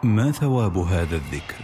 ما ثواب هذا الذكر؟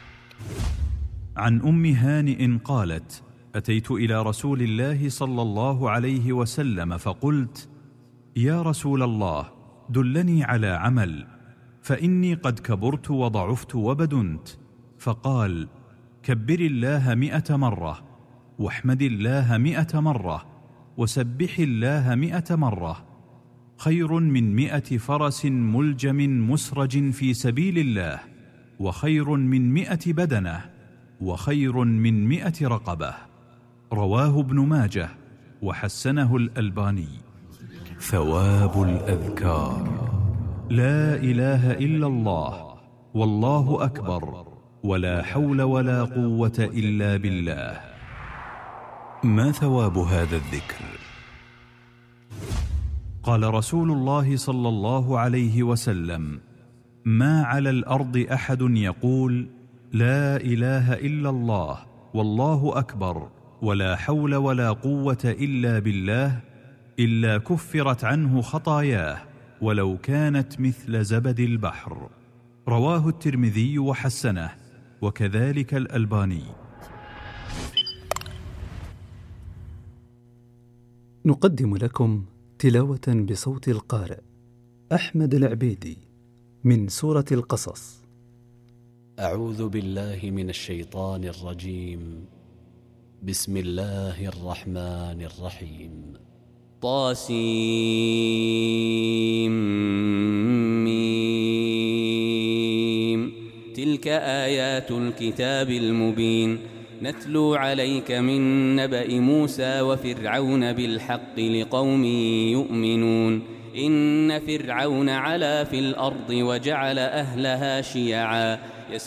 عن أم هانئ قالت: أتيت إلى رسول الله صلى الله عليه وسلم فقلت: يا رسول الله، دلني على عمل، فإني قد كبرت وضعفت وبدنت. فقال: كبر الله 100 مرة، واحمد الله 100 مرة، وسبح الله 100 مرة، خير من 100 فرس ملجم مسرج في سبيل الله، وخير من 100 بدنة، وخير من 100 رقبة. رواه ابن ماجه وحسنه الألباني. ثواب الأذكار: لا إله إلا الله، والله أكبر، ولا حول ولا قوة إلا بالله. ما ثواب هذا الذكر؟ قال رسول الله صلى الله عليه وسلم: ما على الأرض أحد يقول لا إله إلا الله، والله أكبر، ولا حول ولا قوة إلا بالله، إلا كفرت عنه خطاياه ولو كانت مثل زبد البحر. رواه الترمذي وحسنه، وكذلك الألباني. نقدم لكم تلاوة بصوت القارئ أحمد العبيدي من سورة القصص. أعوذ بالله من الشيطان الرجيم. بسم الله الرحمن الرحيم. طاسيم. تلك آيات الكتاب المبين، نتلو عليك من نبأ موسى وفرعون بالحق لقوم يؤمنون. إن فرعون علا في الأرض وجعل أهلها شيعا